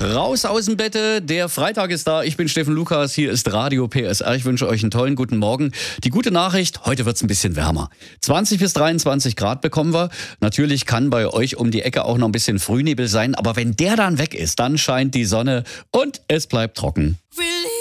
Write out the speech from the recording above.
Raus aus dem Bette, der Freitag ist da. Ich bin Steffen Lukas, hier ist Radio PSR. Ich wünsche euch einen tollen guten Morgen. Die gute Nachricht, heute wird's ein bisschen wärmer. 20 bis 23 Grad bekommen wir. Natürlich kann bei euch um die Ecke auch noch ein bisschen Frühnebel sein, aber wenn der dann weg ist, dann scheint die Sonne und es bleibt trocken.